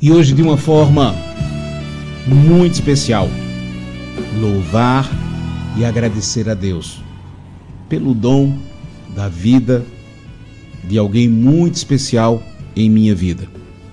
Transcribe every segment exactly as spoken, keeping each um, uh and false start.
E hoje, de uma forma muito especial, louvar e agradecer a Deus pelo dom da vida de alguém muito especial em minha vida.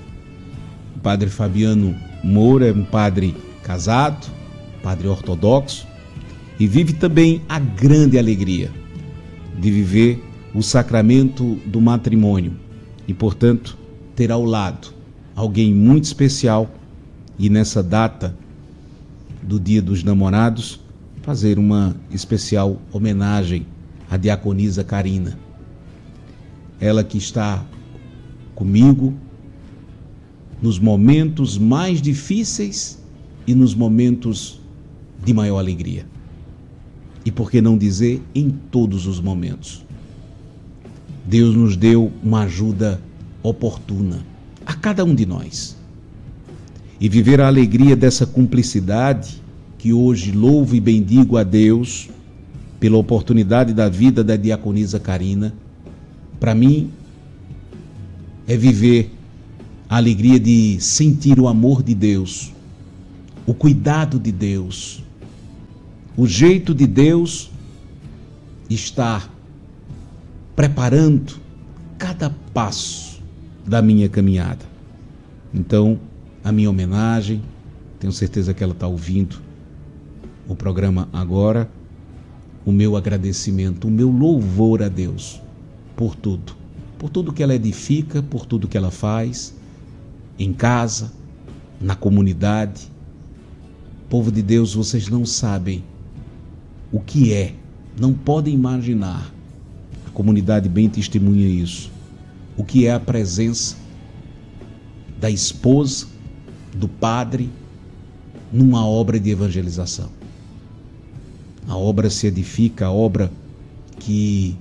O padre Fabiano Moura é um padre casado, padre ortodoxo, e vive também a grande alegria de viver o sacramento do matrimônio e, portanto, ter ao lado alguém muito especial e nessa data do Dia dos Namorados fazer uma especial homenagem à diaconisa Karina. Ela que está comigo nos momentos mais difíceis e nos momentos de maior alegria. E por que não dizer em todos os momentos? Deus nos deu uma ajuda oportuna a cada um de nós. E viver a alegria dessa cumplicidade, que hoje louvo e bendigo a Deus pela oportunidade da vida da diaconisa Karina, para mim é viver a alegria de sentir o amor de Deus, o cuidado de Deus, o jeito de Deus estar preparando cada passo da minha caminhada. Então, a minha homenagem, tenho certeza que ela está ouvindo o programa agora, o meu agradecimento, o meu louvor a Deus por tudo, por tudo que ela edifica, por tudo que ela faz, em casa, na comunidade. Povo de Deus, vocês não sabem o que é, não podem imaginar, a comunidade bem testemunha isso, o que é a presença da esposa, do padre, numa obra de evangelização. A obra se edifica, a obra que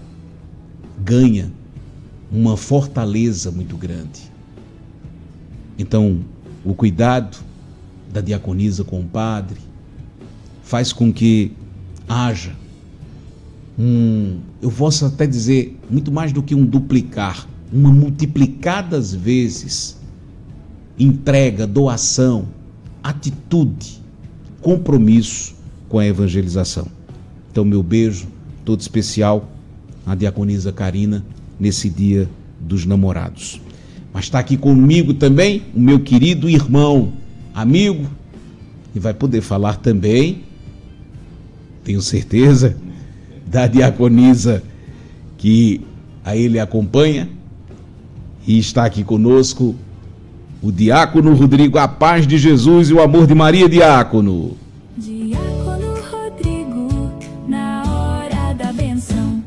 ganha uma fortaleza muito grande. Então, o cuidado da diaconisa com o padre faz com que haja um, eu posso até dizer, muito mais do que um duplicar, uma multiplicadas vezes entrega, doação, atitude, compromisso com a evangelização. Então, meu beijo todo especial à diaconisa Karina nesse Dia dos Namorados. Mas está aqui comigo também o meu querido irmão, amigo, e vai poder falar também, tenho certeza, da diaconisa que a ele acompanha, e está aqui conosco o diácono Rodrigo. A paz de Jesus e o amor de Maria, diácono. Diácono Rodrigo, na hora da benção.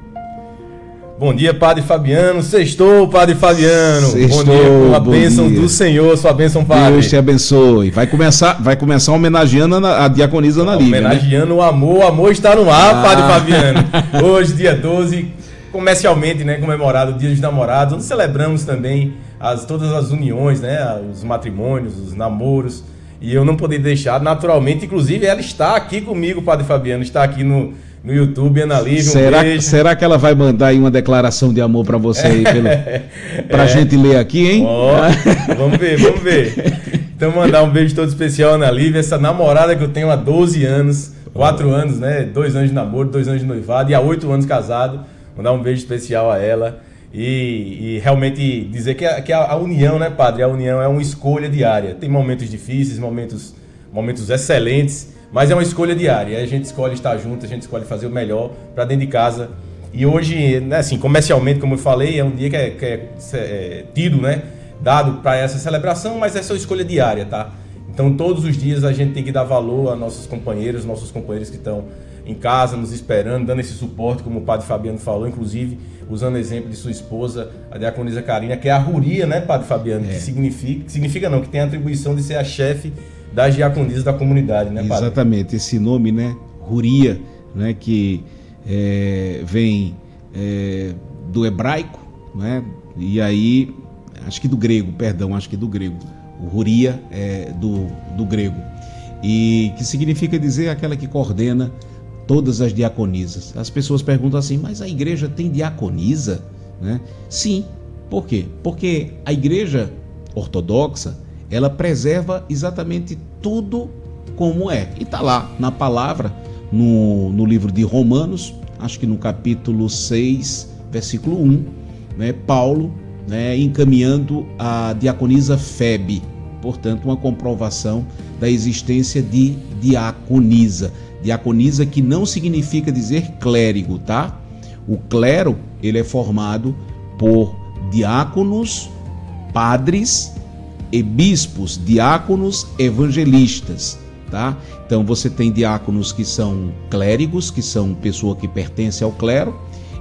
Bom dia, padre Fabiano. Sextou, padre Fabiano. Sextou, bom dia, com a bom bênção dia. do Senhor, sua bênção, padre. Deus te abençoe. Vai começar, vai começar homenageando a, a diaconisa Ana Lívia, homenageando, né? O amor, o amor está no ar, ah. padre Fabiano. Hoje, dia doze, comercialmente, né, comemorado o Dia dos Namorados, onde celebramos também as, todas as uniões, né, os matrimônios, os namoros. E eu não poderia deixar, naturalmente, inclusive ela está aqui comigo, padre Fabiano, está aqui no, no YouTube, Ana Lívia, um será, beijo. Será que ela vai mandar aí uma declaração de amor para você aí, pelo, pra é. gente ler aqui, hein? Oh, vamos ver, vamos ver. Então, mandar um beijo todo especial, Ana Lívia, essa namorada que eu tenho há doze anos, quatro anos, né, dois anos de namoro, dois anos de noivado e há oito anos casado. Mandar um beijo especial a ela e, e realmente dizer que, a, que a, a união, né, padre? A união é uma escolha diária. Tem momentos difíceis, momentos, momentos excelentes, mas é uma escolha diária. A gente escolhe estar junto, a gente escolhe fazer o melhor para dentro de casa. E hoje, né, assim, comercialmente, como eu falei, é um dia que é, que é, é tido, né, dado para essa celebração, mas essa é uma escolha diária, tá? Então, todos os dias a gente tem que dar valor a nossos companheiros, nossos companheiros que estão em casa, nos esperando, dando esse suporte, como o padre Fabiano falou, inclusive usando o exemplo de sua esposa, a diaconisa Karina, que é a Ruria, né, padre Fabiano? É. Que significa, que significa não, que tem a atribuição de ser a chefe das diaconisas da comunidade, né, padre? Exatamente, esse nome, né, Ruria, né, que é, vem é, do hebraico, né, e aí, acho que do grego, perdão, acho que do grego, o Ruria é do, do grego, e que significa dizer aquela que coordena todas as diaconisas. As pessoas perguntam assim, mas a igreja tem diaconisa? Né? Sim. Por quê? Porque a igreja ortodoxa, ela preserva exatamente tudo como é. E está lá na palavra, no, no livro de Romanos, acho que no capítulo seis, versículo um, né, Paulo, né, encaminhando a diaconisa Febe, portanto, uma comprovação da existência de diaconisa. Diaconisa que não significa dizer clérigo, tá? O clero, ele é formado por diáconos, padres e bispos, diáconos evangelistas, tá? Então você tem diáconos que são clérigos, que são pessoa que pertence ao clero,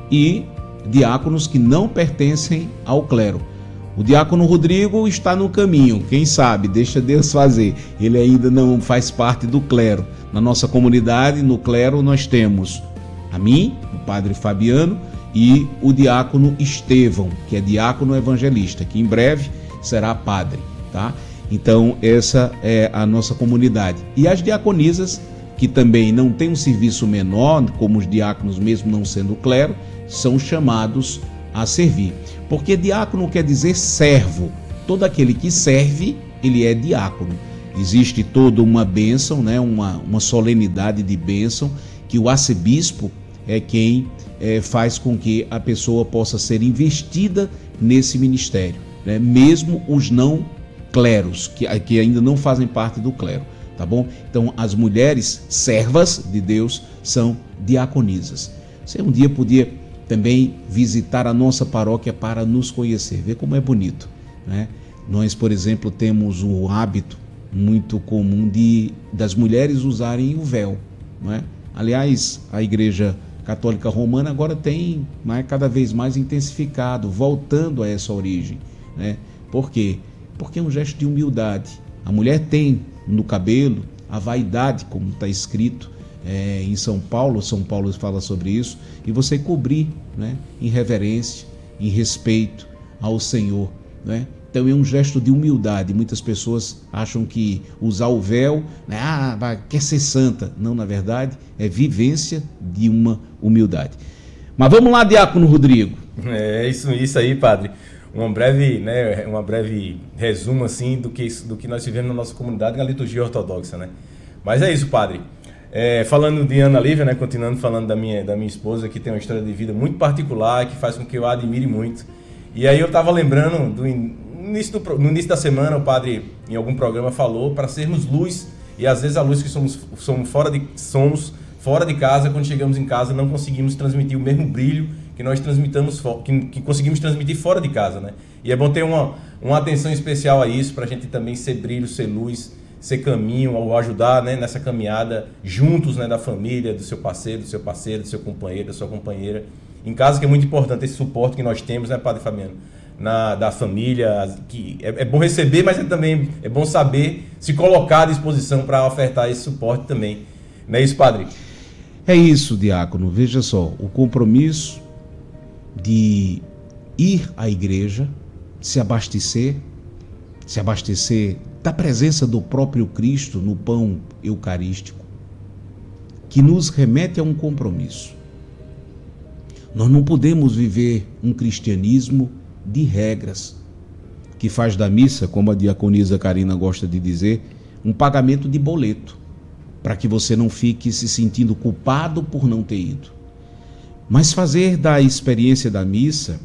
e diáconos que não pertencem ao clero. O diácono Rodrigo está no caminho, quem sabe, deixa Deus fazer. Ele ainda não faz parte do clero. Na nossa comunidade, no clero, nós temos a mim, o padre Fabiano, e o diácono Estevão, que é diácono evangelista, que em breve será padre, tá? Então, essa é a nossa comunidade. E as diaconisas, que também não têm um serviço menor, como os diáconos, mesmo não sendo clero, são chamados a servir. Porque diácono quer dizer servo. Todo aquele que serve, ele é diácono. Existe toda uma bênção, né? uma, uma solenidade de bênção, que o arcebispo é quem é, faz com que a pessoa possa ser investida nesse ministério, né? Mesmo os não cleros, que, que ainda não fazem parte do clero, tá bom? Então, as mulheres servas de Deus são diaconisas. Você um dia podia também visitar a nossa paróquia para nos conhecer, ver como é bonito, né? Nós, por exemplo, temos o hábito muito comum de das mulheres usarem o véu, não é? Aliás, a Igreja Católica Romana agora tem, né, cada vez mais intensificado, voltando a essa origem, né? Por quê? Porque é um gesto de humildade. A mulher tem no cabelo a vaidade, como está escrito é, em São Paulo, São Paulo fala sobre isso, e você cobrir, né, em reverência, em respeito ao Senhor, né? Então é um gesto de humildade. Muitas pessoas acham que usar o véu, né, ah, vai, quer ser santa. Não, na verdade, é vivência de uma humildade. Mas vamos lá, diácono Rodrigo. É isso, isso aí, padre. Um breve, né, uma breve resumo assim, do, que, do que nós vivemos na nossa comunidade, na liturgia ortodoxa, né? Mas é isso, padre. É, falando de Ana Lívia, né, continuando falando da minha, da minha esposa, que tem uma história de vida muito particular, que faz com que eu a admire muito. E aí eu estava lembrando do... No início, do, no início da semana, o padre, em algum programa, falou para sermos luz, e às vezes a luz que somos, somos, fora de, somos fora de casa, quando chegamos em casa, não conseguimos transmitir o mesmo brilho que nós transmitamos, que, que conseguimos transmitir fora de casa, né? E é bom ter uma, uma atenção especial a isso, para a gente também ser brilho, ser luz, ser caminho, ou ajudar, né, nessa caminhada juntos, né, da família, do seu parceiro, do seu parceiro, do seu companheiro, da sua companheira. Em casa, que é muito importante esse suporte que nós temos, né, padre Fabiano? Na, da família, que é, é bom receber, mas é também é bom saber se colocar à disposição para ofertar esse suporte também. Não é isso, padre? É isso, diácono. Veja só, o compromisso de ir à igreja, se abastecer, se abastecer da presença do próprio Cristo no pão eucarístico, que nos remete a um compromisso. Nós não podemos viver um cristianismo de regras, que faz da missa, como a diaconisa Karina gosta de dizer, um pagamento de boleto, para que você não fique se sentindo culpado por não ter ido. Mas fazer da experiência da missa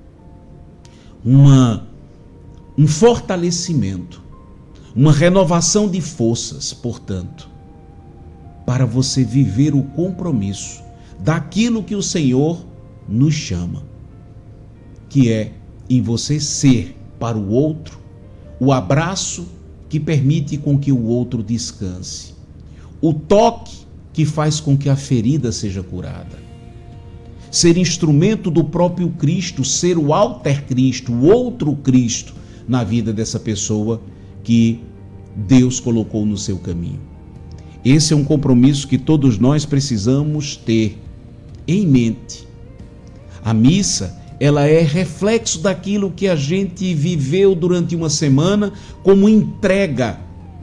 uma, um fortalecimento, uma renovação de forças, portanto, para você viver o compromisso daquilo que o Senhor nos chama, que é em você ser para o outro o abraço que permite com que o outro descanse, o toque que faz com que a ferida seja curada, ser instrumento do próprio Cristo, ser o alter Cristo, o outro Cristo na vida dessa pessoa que Deus colocou no seu caminho. Esse é um compromisso que todos nós precisamos ter em mente. A missa, ela é reflexo daquilo que a gente viveu durante uma semana como entrega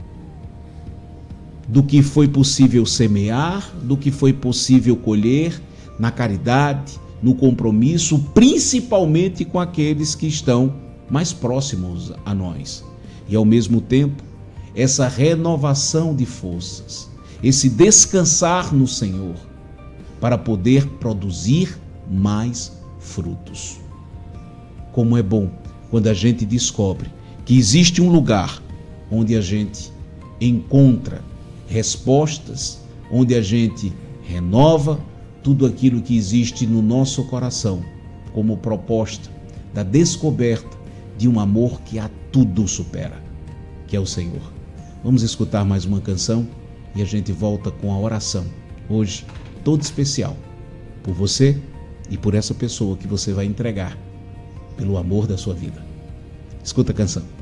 do que foi possível semear, do que foi possível colher na caridade, no compromisso, principalmente com aqueles que estão mais próximos a nós. E ao mesmo tempo, essa renovação de forças, esse descansar no Senhor, para poder produzir mais frutos. Como é bom quando a gente descobre que existe um lugar onde a gente encontra respostas, onde a gente renova tudo aquilo que existe no nosso coração, como proposta da descoberta de um amor que a tudo supera, que é o Senhor. Vamos escutar mais uma canção e a gente volta com a oração, hoje, todo especial, por você e por essa pessoa que você vai entregar pelo amor da sua vida. Escuta a canção.